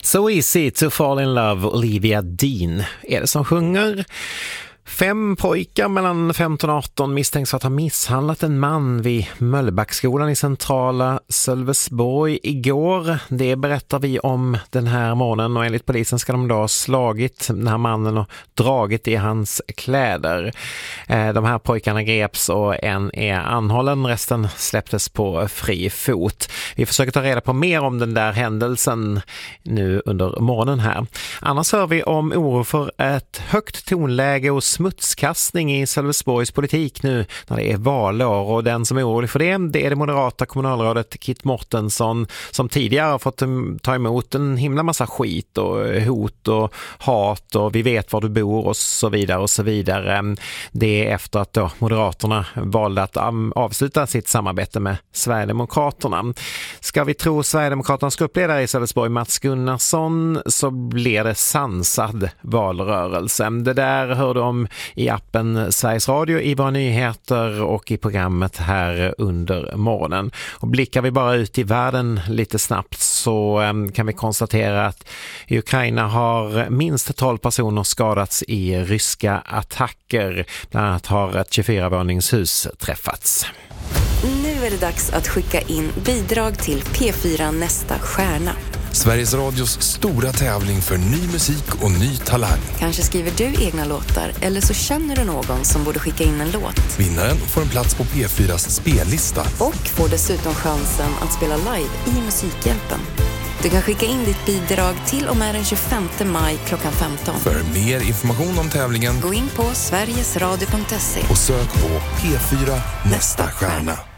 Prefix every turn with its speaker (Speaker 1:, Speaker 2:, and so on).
Speaker 1: So Easy to Fall in Love, Olivia Dean är det som sjunger. 5 pojkar mellan 15 och 18 misstänks för att ha misshandlat en man vid Möllbackskolan i centrala Sölvesborg igår. Det berättar vi om den här morgonen och enligt polisen ska de då ha slagit den här mannen och dragit i hans kläder. De här pojkarna greps och en är anhållen, resten släpptes på fri fot. Vi försöker ta reda på mer om den där händelsen nu under morgonen här. Annars hör vi om oro för ett högt tonläge och smutskastning i Sölvesborgs politik nu när det är valår, och den som är orolig för det är det moderata kommunalrådet Kit Mortensson som tidigare har fått ta emot en himla massa skit och hot och hat och vi vet var du bor och så vidare och så vidare. Det är efter att då Moderaterna valde att avsluta sitt samarbete med Sverigedemokraterna. Ska vi tro Sverigedemokraternas gruppledare i Sölvesborg Mats Gunnarsson så blir det sansad valrörelse. Det där hör du om i appen Sveriges Radio, i våra nyheter och i programmet här under morgonen. Och blickar vi bara ut i världen lite snabbt så kan vi konstatera att i Ukraina har minst 12 personer skadats i ryska attacker. Bland annat har ett 24-våningshus träffats.
Speaker 2: Nu är det dags att skicka in bidrag till P4 Nästa Stjärna.
Speaker 3: Sveriges Radios stora tävling för ny musik och ny talang.
Speaker 2: Kanske skriver du egna låtar eller så känner du någon som borde skicka in en låt.
Speaker 3: Vinnaren får en plats på P4s spellista.
Speaker 2: Och får dessutom chansen att spela live i Musikhjälpen. Du kan skicka in ditt bidrag till och med den 25 maj klockan 15.
Speaker 3: För mer information om tävlingen,
Speaker 2: gå in på sverigesradio.se
Speaker 3: och sök på P4 Nästa Stjärna.